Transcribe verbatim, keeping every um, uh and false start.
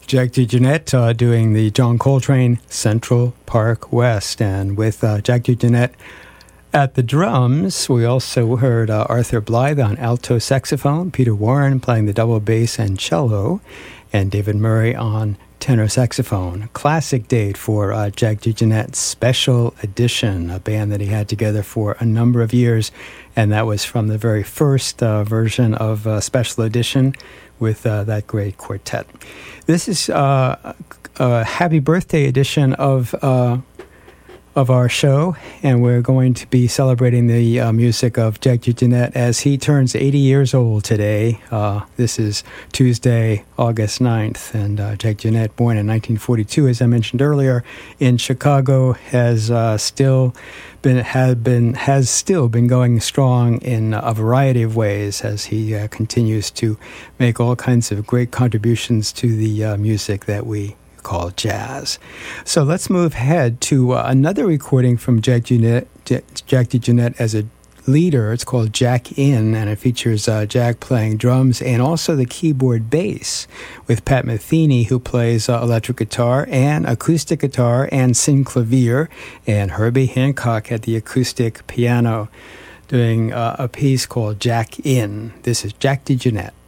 Jack DeJohnette uh, doing the John Coltrane Central Park West. And with uh, Jack DeJohnette at the drums, we also heard uh, Arthur Blythe on alto saxophone, Peter Warren playing the double bass and cello, and David Murray on tenor saxophone. Classic date for uh, Jack DeJohnette's Special Edition, a band that he had together for a number of years, and that was from the very first uh, version of uh, Special Edition with uh, that great quartet. This is uh, a happy birthday edition of uh, of our show, and we're going to be celebrating the uh, music of Jack DeJohnette as he turns eighty years old today. Uh, this is Tuesday, August ninth, and uh, Jack DeJohnette, born in nineteen forty-two, as I mentioned earlier, in Chicago, has uh, still been had been has still been going strong in a variety of ways as he uh, continues to make all kinds of great contributions to the uh, music that we called jazz. So let's move ahead to uh, another recording from Jack DeJohnette, Jack DeJohnette as a leader. It's called Jack In, and it features uh, Jack playing drums and also the keyboard bass with Pat Metheny, who plays uh, electric guitar and acoustic guitar and synclavier, and Herbie Hancock at the acoustic piano doing uh, a piece called Jack In. This is Jack DeJohnette.